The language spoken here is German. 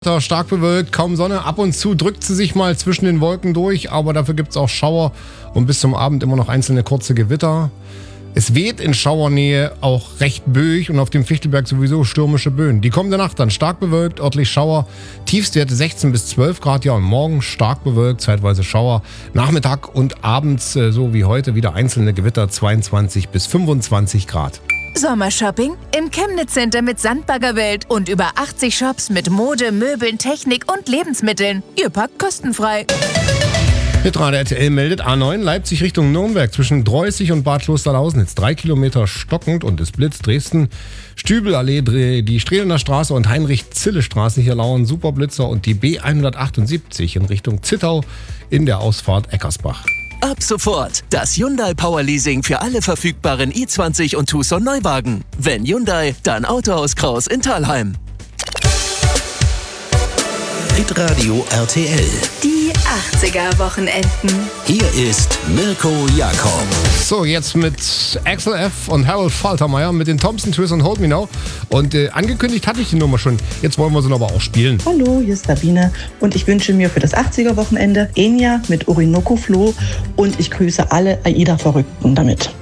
Stark bewölkt, kaum Sonne, ab und zu drückt sie sich mal zwischen den Wolken durch, aber dafür gibt es auch Schauer und bis zum Abend immer noch einzelne kurze Gewitter. Es weht in Schauernähe auch recht böig und auf dem Fichtelberg sowieso stürmische Böen. Die kommende Nacht dann stark bewölkt, örtlich Schauer, Tiefstwerte 16 bis 12 Grad, ja und morgen stark bewölkt, zeitweise Schauer. Nachmittag und abends, so wie heute, wieder einzelne Gewitter, 22 bis 25 Grad. Sommershopping im Chemnitz Center mit Sandbaggerwelt und über 80 Shops mit Mode, Möbeln, Technik und Lebensmitteln. Ihr packt kostenfrei. Hitradio RTL meldet A9 Leipzig Richtung Nürnberg zwischen Dreußig und Bad Klosterlausnitz. 3 Kilometer stockend und es blitzt. Dresden, Stübelallee, die Strehlener Straße und Heinrich-Zille-Straße hier lauern Superblitzer und die B178 in Richtung Zittau in der Ausfahrt Eckersbach. Ab sofort das Hyundai Power Leasing für alle verfügbaren i20 und Tucson Neuwagen. Wenn Hyundai, dann Autohaus Kraus in Thalheim. Hitradio RTL. Die 80er-Wochenenden. Hier ist Mirko Jakob. So, jetzt mit Axel F. und Harold Faltermeier mit den Thompson Twist und Hold Me Now. Und angekündigt hatte ich die Nummer schon. Jetzt wollen wir sie aber auch spielen. Hallo, hier ist Sabine und ich wünsche mir für das 80er-Wochenende Enya mit Orinoco Floh und ich grüße alle AIDA-Verrückten damit.